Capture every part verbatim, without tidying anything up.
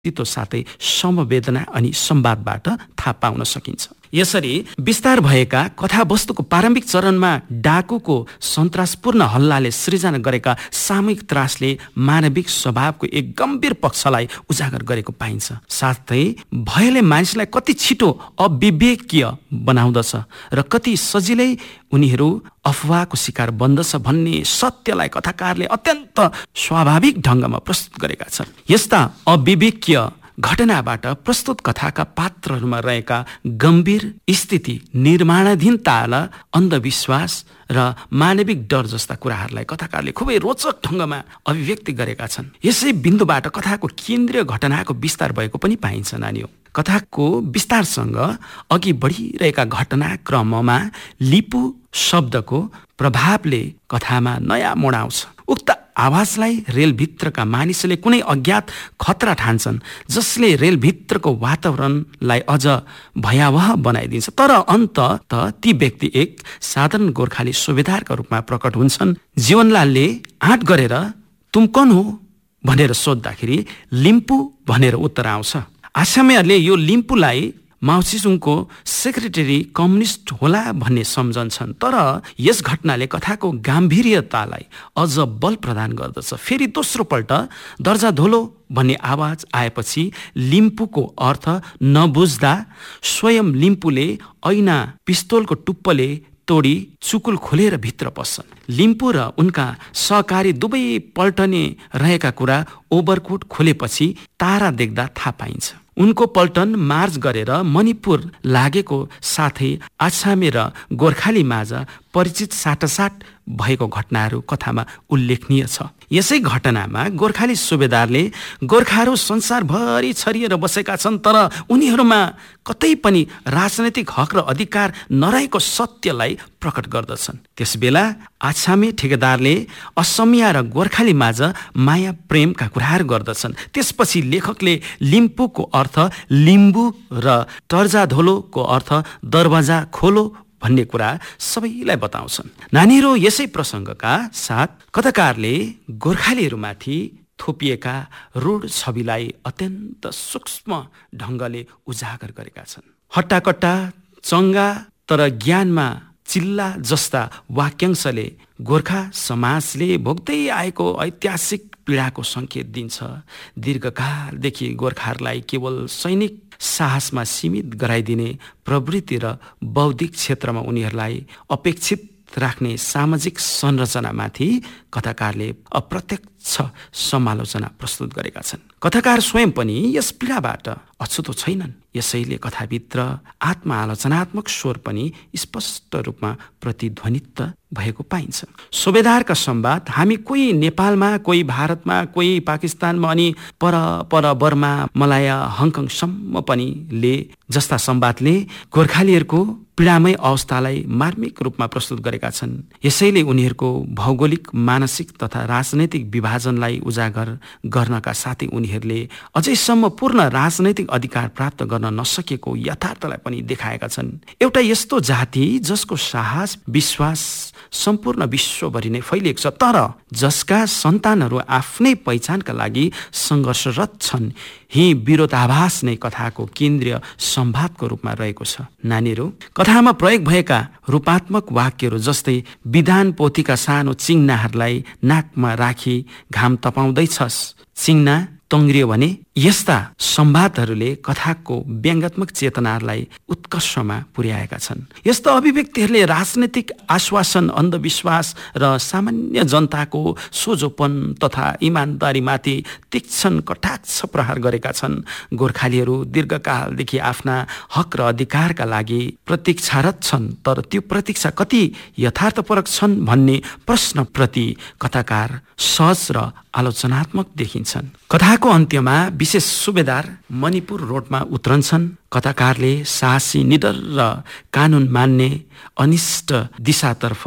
व्यक्तित्व साथै समवेदना अनि संवादबाट थाहा पाउन सकिन्छ। यसरी विस्तार भएका कथावस्तुको प्रारम्भिक चरणमा डाकुको सन्तासपूर्ण हल्लाले सृजना गरेका सामूहिक त्रासले मानविक स्वभावको एक गम्भीर पक्षलाई उजागर गरेको पाइन्छ। साथै भयले मानिसलाई कति छिटो अविवेकीय बनाउँदछ र कति सजिलै उनीहरू अफवाहको शिकार बन्दछ भन्ने सत्यलाई कथाकारले अत्यन्त स्वाभाविक ढङ्गमा प्रस्तुत गरेका छन्। यस्ता अविवेकीय घटनाबाट प्रस्तुत कथाका पात्रहरूमा रहेका गम्भीर स्थिति, निर्माणाधीनता, अन्धविश्वास र मानविक डर जस्ता कुराहरूलाई कथाकारले खुबै रोचक ढङ्गमा अभिव्यक्ति गरेका छन्। यसै बिन्दुबाट कथाको केन्द्रीय घटनाको विस्तार भएको पनि पाइन्छ। नानी हो, कथाको विस्तारसँग अघि बढिरहेका घटनाक्रममा लिपु शब्दको प्रभावले कथामा नयाँ मोड आउँछ। उक्त आवाजलाई रेलभित्रका मानिसले कुनै अज्ञात खतरा ठान्छन्, जसले रेलभित्रको वातावरणलाई अझ भयावह बनाइदिन्छ। तर अन्तत ती व्यक्ति एक साधारण गोर्खाली सुबेदारका रूपमा प्रकट हुन्छन्। जीवनलालले आँट गरेर तुम कौन हो भनेर सोद्धाखेरि लिम्पू भनेर उत्तर आउँछ। आसामीहरूले यो लिम्पूलाई माओसेतुङको सेक्रेटरी कम्युनिस्ट होला भन्ने सम्झन्छन्। तर यस घटनाले कथाको गाम्भीर्यतालाई अझ बल प्रदान गर्दछ। फेरि दोस्रो पल्ट दर्जा धोलो भन्ने आवाज आएपछि लिम्पूको अर्थ नबुझ्दा स्वयं लिम्पूले ऐना पिस्तोलको टुप्पोले तोडी चुकुल खोलेर भित्र पस्छन्। लिम्पू र उनका सहकारी दुवै पल्टने रहेका कुरा ओभरकोट खोलेपछि तारा देख्दा थाहा पाइन्छ। उनको पल्टन मार्च गरेर मणिपुर लागेको साथै आसामी र गोर्खाली माझ परिचित साटासाट भएको घटनाहरू कथामा उल्लेखनीय छ। यसै घटनामा गोर्खाली सुबेदारले गोर्खाहरू संसारभरि छरिएर बसेका छन्, तर उनीहरूमा कतै पनि राजनैतिक हक र अधिकार नरहेको सत्यलाई प्रकट गर्दछन्। त्यसबेला आसामी ठेकेदारले असमिया र गोर्खाली माझ माया प्रेमका कुराहरू गर्दछन्। त्यसपछि लेखकले लिम्पूको अर्थ लिम्बू र टर्जा धोलोको अर्थ दरवाजा खोलो भन्ने कुरा सबैलाई बताउँछन्। नानीहरू, यसै प्रसङ्गका साथ कथाकारले गोर्खालीहरूमाथि थोपिएका रूढ छविलाई अत्यन्त सूक्ष्म ढङ्गले उजागर गरेका छन्। हट्टाकट्टा, चङ्गा तर ज्ञानमा चिल्ला जस्ता वाक्यांशले गोर्खा समाजले भोग्दै आएको ऐतिहासिक पीडाको सङ्केत दिन्छ। दीर्घकालदेखि गोर्खाहरूलाई केवल सैनिक साहसमा सीमित गराइदिने प्रवृत्ति र बौद्धिक क्षेत्रमा उनीहरूलाई अपेक्षित राख्ने सामाजिक संरचनामाथि कथाकारले अप्रत्यक्ष समालोचना प्रस्तुत गरेका छन्। कथाकार स्वयं पनि यस पीडाबाट अछुतो छैनन्। यसैले कथाभित्र आत्मआलोचनात्मक स्वर पनि स्पष्ट रूपमा प्रतिध्वनित भएको पाइन्छ। सुबेदारका संवाद हामी कोही नेपालमा, कोही भारतमा, कोही पाकिस्तानमा अनि पर पर बर्मा, मलाया, हङकङसम्म पनि ले जस्ता संवादले गोर्खालीहरूको पीडामय अवस्थालाई मार्मिक रूपमा प्रस्तुत गरेका छन्। यसैले उनीहरूको भौगोलिक, मानसिक तथा राजनैतिक विभाजनलाई उजागर गर्नका साथै उनीहरूले अझैसम्म पूर्ण राजनैतिक अधिकार प्राप्त गर्न नसकेको यथार्थलाई पनि देखाएका छन्। एउटा यस्तो जाति जसको साहस, विश्वास सम्पूर्ण विश्वभरि नै फैलिएको छ, तर जसका सन्तानहरू आफ्नै पहिचानका लागि सङ्घर्षरत छन्। यी विरोधाभास नै कथाको केन्द्रीय संवादको रूपमा रहेको छ। नानीहरू, कथामा प्रयोग भएका रूपात्मक वाक्यहरू जस्तै विधान पोथीका सानो चिङ्नाहरूलाई नाकमा राखी घाम तपाउँदैछस्, चिङ्ना तङ्ग्रियो भने यस्ता संवादहरूले कथाको व्यङ्ग्यात्मक चेतनाहरूलाई उत्कर्षमा पुर्याएका छन्। यस्ता अभिव्यक्तिहरूले राजनैतिक आश्वासन, अन्धविश्वास र सामान्य जनताको सोझोपन तथा इमान्दारीमाथि तीक्ष्ण कटाक्ष प्रहार गरेका छन्। गोर्खालीहरू दीर्घकालदेखि आफ्ना हक र अधिकारका लागि प्रतीक्षारत छन्, तर त्यो प्रतीक्षा कति यथार्थपरक छन् भन्ने प्रश्नप्रति कथाकार सहज र आलोचनात्मक देखिन्छन्। कथाको अन्त्यमा विशेष सुबेदार मणिपुर रोडमा उत्रन्छन्। कथाकारले साहसी, निडर र कानुन मान्ने अनिष्ट दिशातर्फ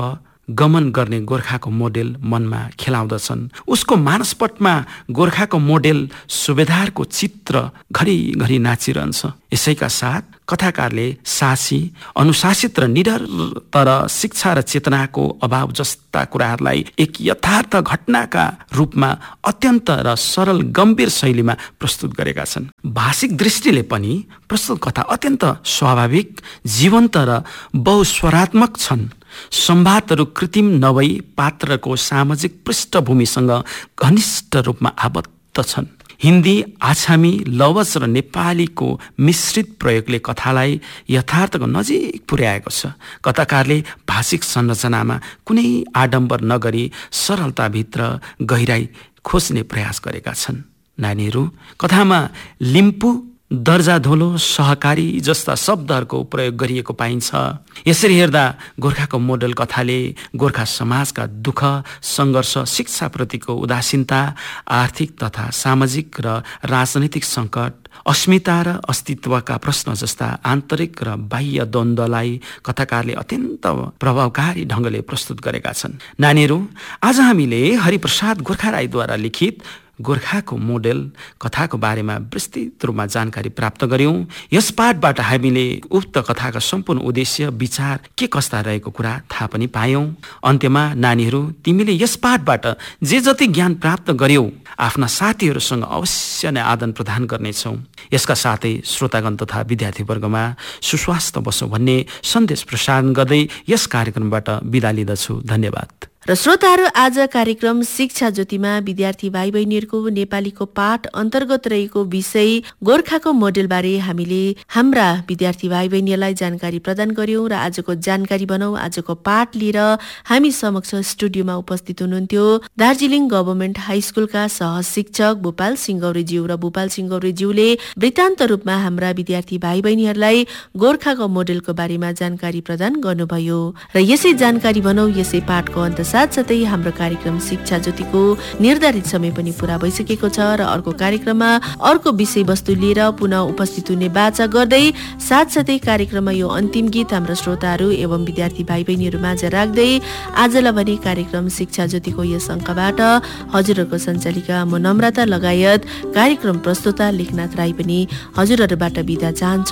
गमन गर्ने गोर्खाको मोडेल मनमा खेलाउँदछन्। उसको मानसपटमा गोर्खाको मोडेल सुबेदारको चित्र घरिघरि नाचिरहन्छ। यसैका साथ कथाकारले साहसी, अनुशासित र निडर तर शिक्षा र चेतनाको अभाव जस्ता कुराहरूलाई एक यथार्थ घटनाका रूपमा अत्यन्त र सरल गम्भीर शैलीमा प्रस्तुत गरेका छन्। भाषिक दृष्टिले पनि प्रस्तुत कथा अत्यन्त स्वाभाविक, जीवन्त र बहुस्वरात्मक छन्। संवादहरू कृत्रिम नभई पात्रको सामाजिक पृष्ठभूमिसँग घनिष्ठ रूपमा आबद्ध छन्। हिन्दी, आछामी, लवज र नेपालीको मिश्रित प्रयोगले कथालाई यथार्थको नजिक पुर्याएको छ। कथाकारले भाषिक संरचनामा कुनै आडम्बर नगरी सरलताभित्र गहिराई खोज्ने प्रयास गरेका छन्। नानीहरू, कथामा लिम्पू, दर्जा धोलो, सहकारी जस्ता शब्दहरूको प्रयोग गरिएको पाइन्छ। यसरी हेर्दा गोर्खाको मोडल कथाले गोर्खा समाजका दुःख, सङ्घर्ष, शिक्षाप्रतिको उदासीनता, आर्थिक तथा सामाजिक र राजनैतिक सङ्कट, अस्मिता र अस्तित्वका प्रश्न जस्ता आन्तरिक र बाह्य द्वन्द्वलाई कथाकारले अत्यन्त प्रभावकारी ढङ्गले प्रस्तुत गरेका छन्। नानीहरू, आज हामीले हरिप्रसाद गोर्खा राईद्वारा लिखित गोर्खाको मोडेल कथाको बारेमा विस्तृत रूपमा जानकारी प्राप्त गर्यौं। यस पाठबाट हामीले उक्त कथाका सम्पूर्ण उद्देश्य, विचार के कस्ता रहेको कुरा थाहा पनि पायौं। अन्त्यमा नानीहरू, तिमीले यस पाठबाट जे जति ज्ञान प्राप्त गर्यौ आफ्ना साथीहरूसँग अवश्य नै आदान प्रदान गर्नेछौ। यसका साथै श्रोतागण तथा विद्यार्थीवर्गमा सुस्वास्थ्य बसौं भन्ने सन्देश प्रसारण गर्दै यस कार्यक्रमबाट बिदा लिदछु। धन्यवाद। र श्रोताहरू, आज कार्यक्रम शिक्षा ज्योतिमा विद्यार्थी भाइ बहिनीहरूको नेपालीको पाठ अन्तर्गत रहेको विषय गोर्खाको मोडेलबारे हामीले हाम्रा विद्यार्थी भाइ बहिनीहरूलाई जानकारी प्रदान गर्यौं। र आजको जानकारी बनाऊ आजको पाठ लिएर हामी समक्ष स्टुडियोमा उपस्थित हुनुहुन्थ्यो दार्जिलिङ गभर्मेन्ट हाई स्कुलका सहशिक्षक भूपाल सिंगौरेज्यू। र भूपाल सिंगौरेज्यूले वृत्तान्त रूपमा हाम्रा विद्यार्थी भाइ बहिनीहरूलाई गोर्खाको मोडेलको बारेमा जानकारी प्रदान गर्नुभयो। र यसै जानकारी बनाऊ यसै पाठको अन्त साथसाथै हाम्रो कार्यक्रम शिक्षा ज्योतिको निर्धारित समय पनि पूरा भइसकेको छ। र अर्को कार्यक्रममा अर्को विषयवस्तु लिएर पुनः उपस्थित हुने बाचा गर्दै साथसाथै कार्यक्रममा यो अन्तिम गीत हाम्रो श्रोताहरू एवं विद्यार्थी भाइ बहिनीहरू माझ राख्दै आजलाई भने कार्यक्रम शिक्षा ज्योतिको यस अङ्कबाट हजुरहरूको सञ्चालिका म नम्रता लगायत कार्यक्रम प्रस्तोता लेखनाथ राई पनि हजुरहरूबाट बिदा चाहन्छ।